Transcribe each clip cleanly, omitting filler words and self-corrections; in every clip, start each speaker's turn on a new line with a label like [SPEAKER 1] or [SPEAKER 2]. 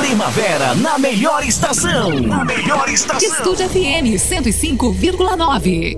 [SPEAKER 1] Primavera na melhor estação. Na melhor estação.
[SPEAKER 2] Estúdio FM 105,9.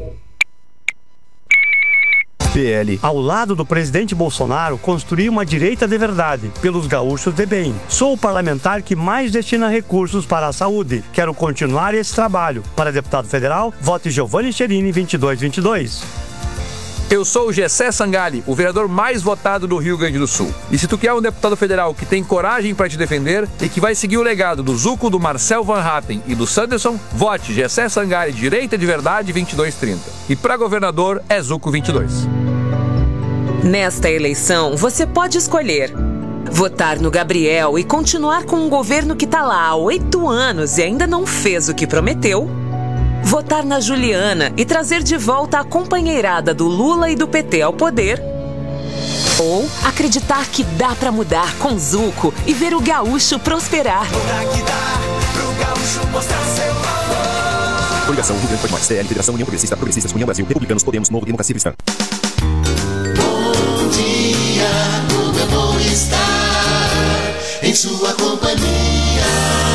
[SPEAKER 3] PL, ao lado do presidente Bolsonaro, construir uma direita de verdade, pelos gaúchos de bem. Sou o parlamentar que mais destina recursos para a saúde. Quero continuar esse trabalho. Para deputado federal, vote Giovanni Cherini 2222.
[SPEAKER 4] Eu sou o Gessé Sangali, o vereador mais votado do Rio Grande do Sul. E se tu quer um deputado federal que tem coragem para te defender e que vai seguir o legado do Zuco, do Marcel Van Hatten e do Sanderson, vote Gessé Sangali, direita de verdade 2230. E para governador é Zuco 22.
[SPEAKER 5] Nesta eleição, você pode escolher votar no Gabriel e continuar com um governo que está lá há 8 anos e ainda não fez o que prometeu. Votar na Juliana e trazer de volta a companheirada do Lula e do PT ao poder. Ou acreditar que dá pra mudar com Zuco e ver o gaúcho prosperar.
[SPEAKER 1] Que dá pro gaúcho mostrar seu valor.
[SPEAKER 6] Coligação Rio Grande Pode Mais, CL, Federação União Progressista, Progressistas, União Brasil, Republicanos, Podemos, Novo, Democracia Cristã.
[SPEAKER 7] Bom dia, como é bom estar em sua companhia.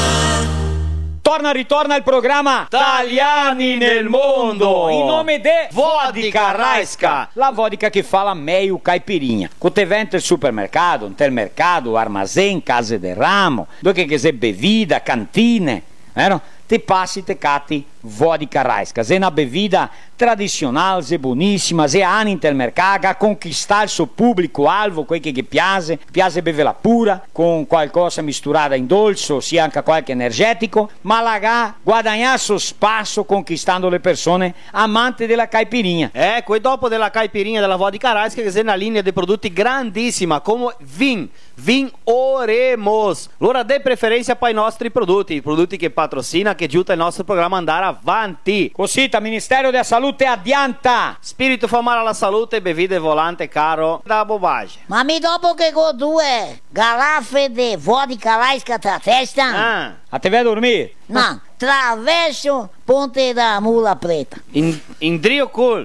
[SPEAKER 8] Ritorna il programma Italiani nel Mondo in nome di Vodka Raiska, la vodka che fala meio caipirinha. Con te vende il supermercato, intermercato, armazém, case del ramo, dove che se bevida, cantine, vero? Te passi, te cati vodka Raiska. É uma bebida tradicional, é buonissima, é anni intermercato, a conquistar il suo pubblico-alvo, quel che piace beverla pura, con qualcosa misturata in dolce, sia anche qualche energetico, ma la guadagnare suo spazio conquistando le persone amanti della caipirinha.
[SPEAKER 9] Ecco, e dopo della caipirinha della vodka Raiska, che è una linea di prodotti grandissima, come Vin Oremos. L'ora de preferenza per i nostri prodotti, i prodotti che patrocina, che aiuta il nostro programma ad andare avanti.
[SPEAKER 8] Così, il Ministero della Salute addianta.
[SPEAKER 9] Spirito fa male alla salute, bevide volante caro da bobagem.
[SPEAKER 10] Ma mi dopo che con 2 garrafe di vodka Raiska tra testa?
[SPEAKER 8] A te vai a dormire?
[SPEAKER 10] No, traverso Ponte da Mula Preta.
[SPEAKER 9] In Drio Cool.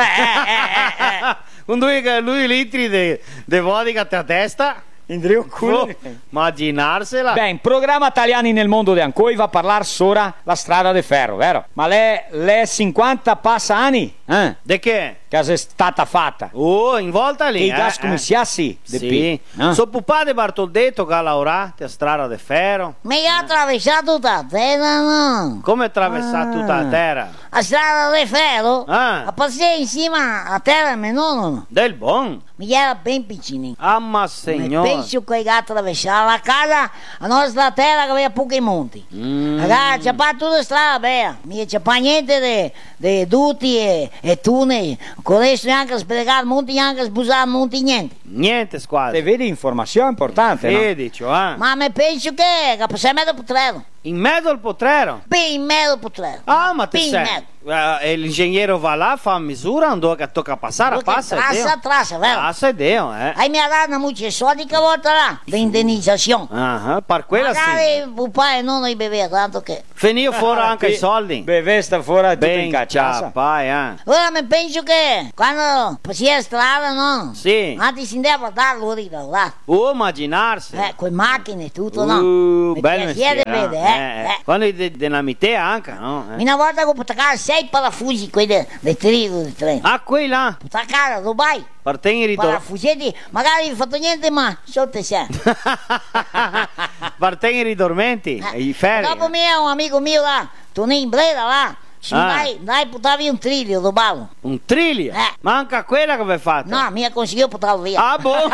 [SPEAKER 9] Con 2 litri di vodka tra testa?
[SPEAKER 8] Indrio culo.
[SPEAKER 9] Immaginarsela.
[SPEAKER 8] Beh, in programma Italiani nel Mondo di Ancoi va a parlare sopra la strada de ferro, vero? Ma le 50 passa anni?
[SPEAKER 9] De che?
[SPEAKER 8] Che è stata fatta.
[SPEAKER 9] Oh, in volta lì.
[SPEAKER 8] Che i gas cominciassi?
[SPEAKER 9] Sì. So papà di Bartoldetto che ha lavorato a strada de ferro.
[SPEAKER 10] Mi ha attraversato tutta la terra, no?
[SPEAKER 9] Come attraversato tutta la terra?
[SPEAKER 10] A strada de ferro? A passare insieme a terra mio nonno.
[SPEAKER 9] Del buon?
[SPEAKER 10] Mi era ben piccinino.
[SPEAKER 9] Ah, ma signore.
[SPEAKER 10] Penso che ha attraversato la casa, la nostra terra che aveva pochi monti. Ragazzi, c'è fatto tutta strada bella. Mi c'è pas niente di dutti e tunnel. Con adesso neanche spiegato monti, neanche sbusato monti, niente.
[SPEAKER 9] Niente, squadra.
[SPEAKER 8] Te vedi informazione importante,
[SPEAKER 9] vedi, cioè.
[SPEAKER 10] Ma mi penso che sei in mezzo al potrero.
[SPEAKER 9] In mezzo al potrero?
[SPEAKER 10] Beh, in mezzo al potrero.
[SPEAKER 9] Ah, ma te sei. L'ingegnere va là, fa misura, andò che tocca passare, passa
[SPEAKER 10] trassa, vero?
[SPEAKER 9] Passa e Dio,
[SPEAKER 10] Hai mi ha dato molti soldi che volta là, di indennizzazione.
[SPEAKER 9] Per quella
[SPEAKER 10] magari papà e nonno li beveva, tanto che...
[SPEAKER 9] Finì fuori anche i soldi.
[SPEAKER 8] Beve sta fuori tutto in cacciata.
[SPEAKER 10] Ora mi penso che quando si è strada, no?
[SPEAKER 9] Sì.
[SPEAKER 10] Anzi si andava a dare l'ora da là.
[SPEAKER 9] Immaginarsi.
[SPEAKER 10] Con macchine e tutto, no?
[SPEAKER 9] Bello
[SPEAKER 10] mestiere.
[SPEAKER 9] Quando dinamite anche, no?
[SPEAKER 10] Una volta che ho attaccare 6 parafusi, quelli del treno del treno.
[SPEAKER 9] Ah, quelli là?
[SPEAKER 10] Attaccare a Dubai.
[SPEAKER 9] Parteni ritorno.
[SPEAKER 10] Parafusetti, magari non ho fatto niente, ma sotto sei.
[SPEAKER 9] Parteni ridormenti, i ferri.
[SPEAKER 10] Dopo un amico mio là, Tonino in Brera là. Dai, portavi un triglio, lo ballo.
[SPEAKER 9] Un triglio? Manca quella che avevi fatto?
[SPEAKER 10] No, mi ha consigliato portarlo via.
[SPEAKER 9] Ah, boh.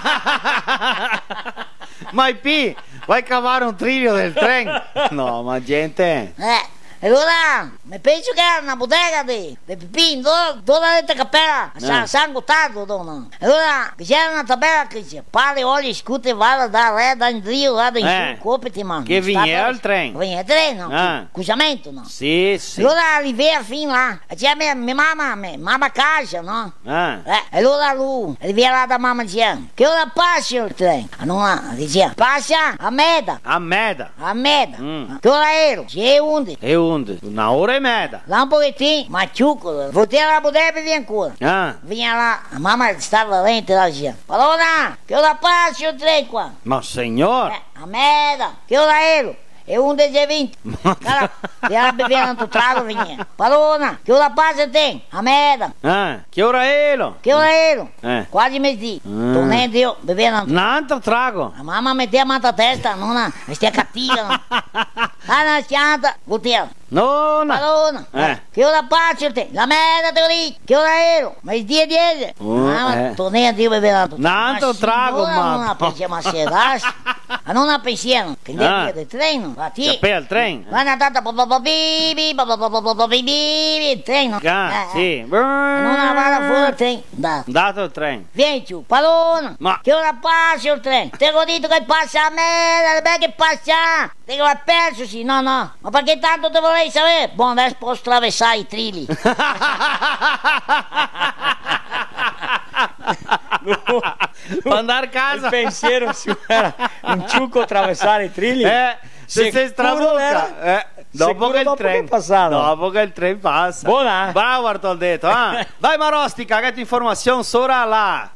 [SPEAKER 9] Ma P, vai a cavare un triglio del treno? No, ma gente.
[SPEAKER 10] Allora, mi penso che era una bottega di pipì, dove avete cappella, sangue tardo, no? Allora, c'era una tabella che dice, pare, olio, scute, vada, da re, da in rio, vada in su, copiti, man.
[SPEAKER 9] Che veniva il treno?
[SPEAKER 10] Veniva il treno, accusamento, no?
[SPEAKER 9] Sì.
[SPEAKER 10] Allora, arrivava fin là, c'era mia mamma a casa, no? Allora lui, arrivava là da mamma e diceva, che ora passa il treno? Diceva, passa a Meda.
[SPEAKER 9] A Meda?
[SPEAKER 10] A Meda. Che ora ero? C'è 11.
[SPEAKER 9] secondi, 1 ora e mezza.
[SPEAKER 10] Là un pochettino, maciucco, voltiamo la botella via ancora.
[SPEAKER 9] Ah,
[SPEAKER 10] Vinha là, a mamma stava lenta lá, dizia: Palona, che ora passa o trem qua?
[SPEAKER 9] ma signor!
[SPEAKER 10] A merda, che ora ero? É 11h20. Cara, ela bebendo outro trago, vinha. Palona, que ora passa tem? A merda.
[SPEAKER 9] Che ora ero?
[SPEAKER 10] Que ora ero?
[SPEAKER 9] Quasi
[SPEAKER 10] mezzì. Tu nem deu, bebendo.
[SPEAKER 9] Un altro trago.
[SPEAKER 10] A mamma metteva a manta a testa, nonna, stia cattiva. No? Ah, na scianta, voltiamo.
[SPEAKER 9] Nonna.
[SPEAKER 10] Palona, che ora passa tem? La merda, te lo dico. Che ora ero? Ma il dia 10. Mamma, tu nem deu bebendo.
[SPEAKER 9] Un altro trago, mamma.
[SPEAKER 10] Non pensiamo a sedassi. A non pensiamo, che dia del treno.
[SPEAKER 9] C'è il treno.
[SPEAKER 10] Guarda tanta il treno.
[SPEAKER 9] Sì.
[SPEAKER 10] Non aveva fuori il treno.
[SPEAKER 9] Dato il treno.
[SPEAKER 10] Vieni giù, Palona.
[SPEAKER 9] Ma
[SPEAKER 10] che ora passa il treno? Te l'ho detto che passa a me, beh che passa. Te l'ho perso, sì, no. Ma perché tanto te vorrei sapere? Buon, adesso posso attraversare i trilli.
[SPEAKER 9] Per andare a casa.
[SPEAKER 8] Il pensiero su era un ciucco attraversare i trilli.
[SPEAKER 9] Se sei strabucca. Dopo che il treno passa. Dopo che il treno passa.
[SPEAKER 8] Buona.
[SPEAKER 9] Bravo Bartoldetto. Dai Marosti, cagate informazione sopra la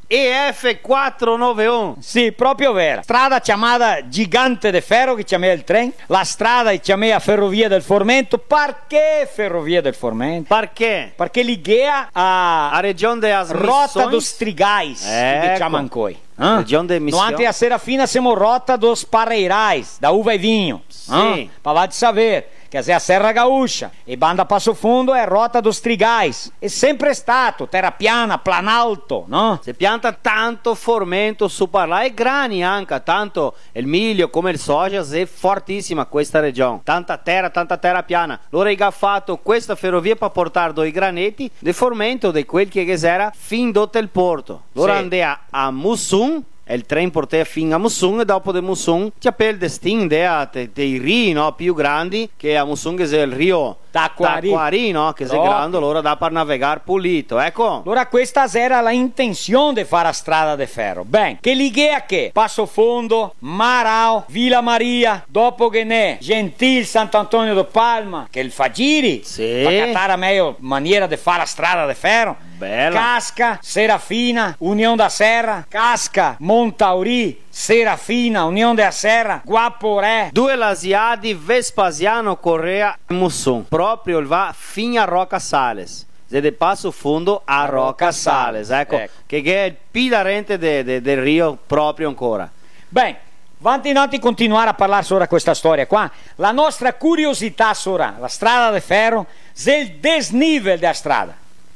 [SPEAKER 9] EF491.
[SPEAKER 8] Sì, proprio vera. Strada chiamata Gigante de Ferro che chiama il treno. La strada che chiama Ferrovia del Formento. Perché Ferrovia del Formento?
[SPEAKER 9] Perché?
[SPEAKER 8] Perché l'Igea a
[SPEAKER 9] regione de as
[SPEAKER 8] Rota dos Trigais, che chiamano coi.
[SPEAKER 9] Região de Missão.
[SPEAKER 8] Ontem a Serafina siamo Rota dos Parreirais, da uva e vinho.
[SPEAKER 9] Sì.
[SPEAKER 8] Para vai de saber. Quer dizer, a Serra Gaúcha e Banda Passo Fundo è Rota dos Trigais. È sempre stato terra piana, planalto, no?
[SPEAKER 9] Si pianta tanto formento su là e grani anche, tanto il miglio come il soja è fortissima questa regione. Tanta terra piana. Loro hanno fatto questa ferrovia per portare dei granetti di formento di quel che era fin dopo il porto. Loro andavano a Mussum. E il treno portava fino a Mussum e dopo di Mussum c'è il destino dei rii, no, più grandi che a Mussum che è il rio Taquari, no, che è grande, allora da per navigare pulito, ecco.
[SPEAKER 8] Allora questa era la intenzione di fare la strada de ferro. Ben, che l'idea che Passo Fondo, Marao, Villa Maria, dopo che ne Gentil, Sant'Antonio do Palma, che il Fagiri, per cattare a meglio maniera di fare la strada de ferro.
[SPEAKER 9] Bella.
[SPEAKER 8] Casca, Serafina, Unione da Serra, Casca, Montauri, Serafina, Unione da Serra, Guaporé.
[SPEAKER 9] Due lasiadi, Vespasiano, Correa e Mussum. Proprio il va fino a Rocca Sales. De Passo Fundo a Rocca Sales, ecco. Che è il pidarente del Rio proprio ancora.
[SPEAKER 8] Bene. Vanti noti continuare a parlare sopra questa storia qua. La nostra curiosità sopra la strada de ferro è il desnivel della strada.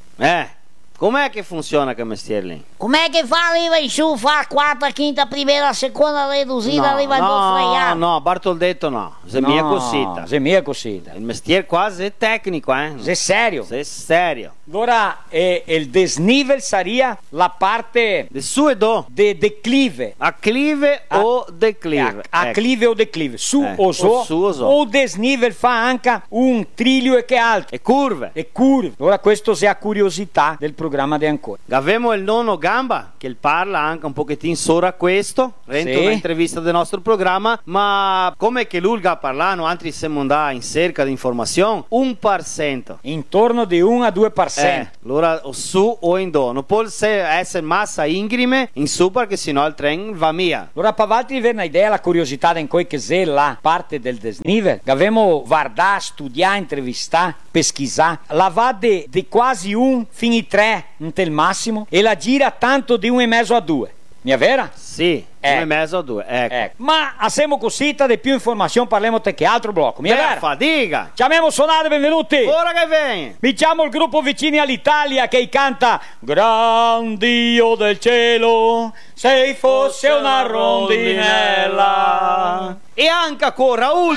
[SPEAKER 9] Com'è che funziona quel mestiere lì?
[SPEAKER 10] Com'è che fa? Arriva in su, fa quarta, quinta, primera, seconda redusita, arriva in due
[SPEAKER 9] No, Bartoldetto no. Se mia cosita.
[SPEAKER 8] Se mia cosita.
[SPEAKER 9] Il mestiere quasi è tecnico,
[SPEAKER 8] Se serio.
[SPEAKER 9] Se serio.
[SPEAKER 8] Allora, il desnivel sarebbe la parte
[SPEAKER 9] de su e do.
[SPEAKER 8] De declive.
[SPEAKER 9] Acclive o declive.
[SPEAKER 8] Acclive o declive. Su o so. O desnivel fa anche un triglio e che altro.
[SPEAKER 9] E curve.
[SPEAKER 8] Allora, questo è la curiosità del programma di ancora.
[SPEAKER 9] Abbiamo il nonno Gamba che parla anche un pochettino sopra questo, rende un'intervista del nostro programma, ma come che lui ha parlato, altri siamo andati in cerca di informazioni, 1%.
[SPEAKER 8] Intorno di 1 a 2%.
[SPEAKER 9] Allora o su o in do, non può essere massa ingrime in su perché sennò il treno va via.
[SPEAKER 8] Allora per valti avere un'idea, la curiosità di cui che è la parte del desnivel, che abbiamo guardato, studiato, intervistato, peschisato, la va di quasi 1 fino a 3 il massimo e la gira tanto di 1,5 a 2. Mi è vera?
[SPEAKER 9] Sì, 1,5 a 2, ecco.
[SPEAKER 8] Ma siamo cosita di più informazioni, parliamo te che altro blocco. Mi è vera?
[SPEAKER 9] Fadiga.
[SPEAKER 8] Chiamiamo suonare, benvenuti.
[SPEAKER 9] Ora che viene.
[SPEAKER 8] Diciamo il gruppo Vicini all'Italia che canta Gran Dio del cielo, se fosse una rondinella.
[SPEAKER 9] E anche ancora